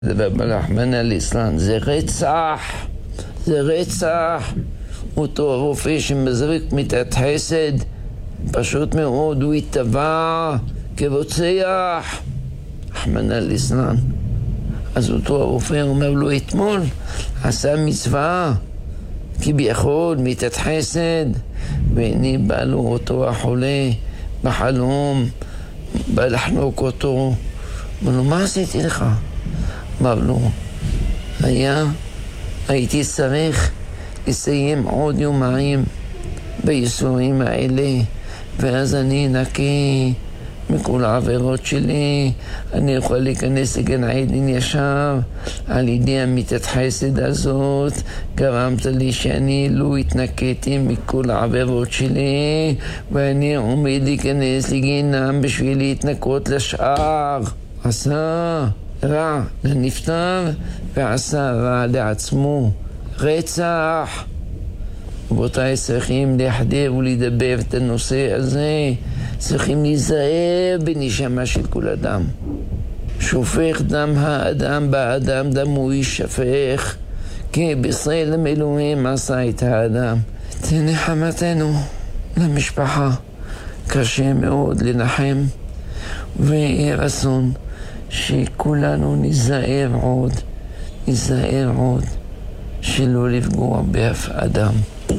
רחמנא ליצלן, זה רצח. אותו הרופא שמזריק מיטת חסד, פשוט מאוד, הוא יתבע כרוצח. רחמנא ליצלן. אז אותו הרופא אומר לו, אתמול עשה מצווה, כביכול מיטת חסד, והנה בא לו אותו החולה בחלום, בא לחנוק אותו. אמר לו, מה עשיתי לך? אמר לו, הייתי צריך לסיים עוד יומיים בייסורים האלה, ואז אני נקי מכל העבירות שלי, אני יכול להיכנס לגן עדן ישר. על ידי המיטת חסד הזאת גרמת לי שאני לא התנקיתי מכל העבירות שלי, ואני עומד להיכנס לגיהנם בשביל להתנקות לשאר. עשה רע לנפטר ועשה רע לעצמו, רצח. רבותיי, צריכים להחדיר ולדבר את הנושא הזה. צריכים להיזהר בנשמה של כל אדם. שופך דם האדם באדם, דמו יישפך, כי בצלם אלוהים עשה את האדם. תנחמתנו למשפחה, קשה מאוד לנחם, ויהיה רצון שכולנו ניזהר עוד שלא לפגוע באף אדם.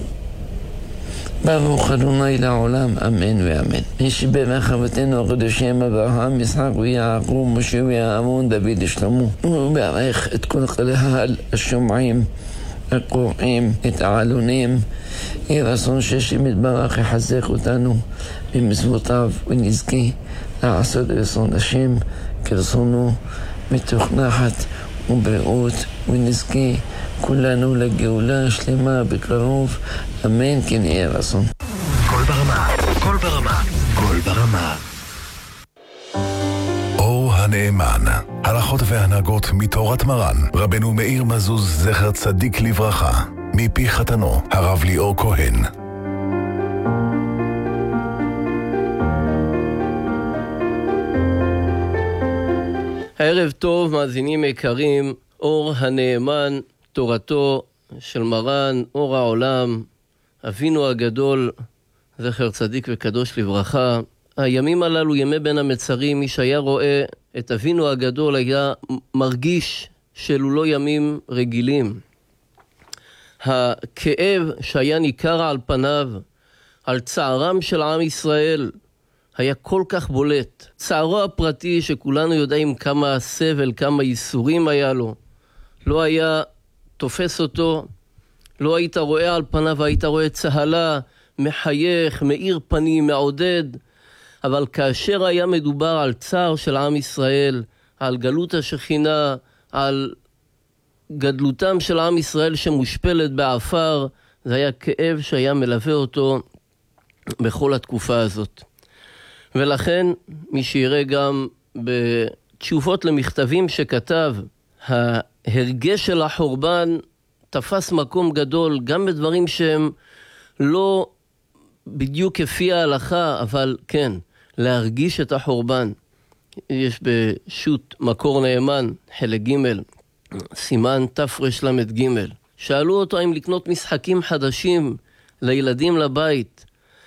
ברוך אדוני לעולם, אמן ואמן. ישברך אבותינו הקדושים אברהם, יצחק ויעקב, משה ואהרון, דוד ושלמה. וברך את כל קהל השומעים, הקוראים, את העלונים. יהי רצון שהשם יתברך יחזק אותנו במצוותיו, ונזכה לעשות רצון השם כרצונו, מתוך נחת ובריאות, ונזכה כולנו לגאולה שלמה בקרוב, אמן כן יהיה רצון. קול ברמה. אור הנאמן, הלכות והנהגות מתורת מרן רבנו מאיר מזוז זכר צדיק לברכה, מפי חתנו הרב ליאור כהן. ערב טוב מאזינים יקרים, אור הנאמן, תורתו של מרן, אור העולם, אבינו הגדול, זכר צדיק וקדוש לברכה. הימים הללו, ימי בין המצרים, מי שהיה רואה את אבינו הגדול היה מרגיש שאלו לא ימים רגילים. הכאב שהיה ניכר על פניו, על צערם של עם ישראל, היה כל כך בולט. צערו הפרטי שכולנו יודעים כמה סבל, כמה ייסורים היה לו, לא היה תופס אותו, לא היית רואה על פניו, היית רואה צהלה, מחייך, מאיר פנים, מעודד. אבל כאשר היה מדובר על צער של עם ישראל, על גלות השכינה, על גדלותם של עם ישראל שמושפלת באפר, זה היה כאב שהיה מלווה אותו בכל התקופה הזאת. ולכן מי שיראה גם בתשובות למכתבים שכתב, ההרגש של החורבן תפס מקום גדול, גם בדברים שהם לא בדיוק כפי ההלכה, אבל כן, להרגיש את החורבן. יש בשו"ת מקור נאמן, חלק ג', סימן תרל"ג. שאלו אותו אם לקנות משחקים חדשים לילדים לבית.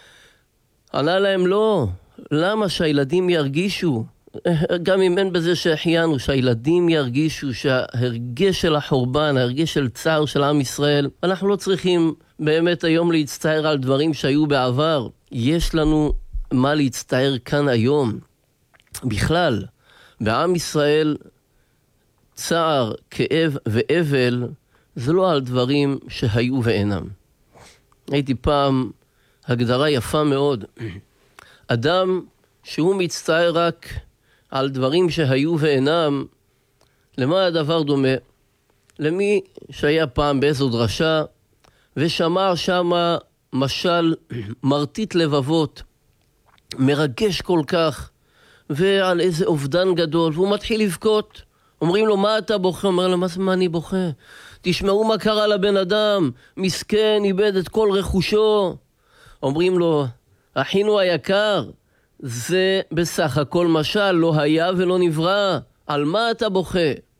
ענה להם לא, למה? שהילדים ירגישו, גם אם אין בזה שהחיינו, שהילדים ירגישו שההרגש של החורבן, ההרגש של צער של עם ישראל, אנחנו לא צריכים באמת היום להצטער על דברים שהיו בעבר. יש לנו מה להצטער כאן היום. בכלל, בעם ישראל, צער, כאב ואבל, זה לא על דברים שהיו ואינם. הייתי פעם הגדרה יפה מאוד. אדם שהוא מצטער רק על דברים שהיו ואינם, למה הדבר דומה? למי שהיה פעם באיזו דרשה ושמע שמה משל מרטיט לבבות, מרגש כל כך, ועל איזה אובדן גדול, והוא מתחיל לבכות. אומרים לו, מה אתה בוכה? אומר לו, מה אני בוכה? תשמעו מה קרה לבן אדם, מסכן, איבד את כל רכושו. אומרים לו, אחינו היקר, זה בסך הכל משל, לא היה ולא נברא. על מה אתה בוכה?